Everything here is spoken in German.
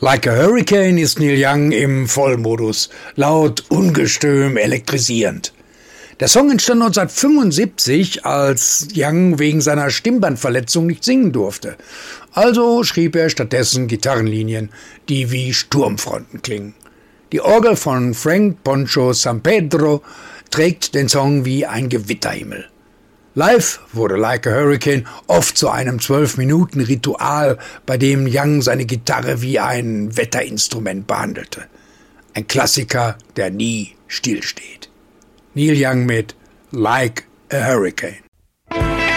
Like a Hurricane ist Neil Young im Vollmodus, laut, ungestüm, elektrisierend. Der Song entstand 1975, als Young wegen seiner Stimmbandverletzung nicht singen durfte. Also schrieb er stattdessen Gitarrenlinien, die wie Sturmfronten klingen. Die Orgel von Frank Poncho Sampedro trägt den Song wie ein Gewitterhimmel. Live wurde Like a Hurricane oft zu einem 12-Minuten-Ritual, bei dem Young seine Gitarre wie ein Wetterinstrument behandelte. Ein Klassiker, der nie stillsteht. Neil Young mit Like a Hurricane.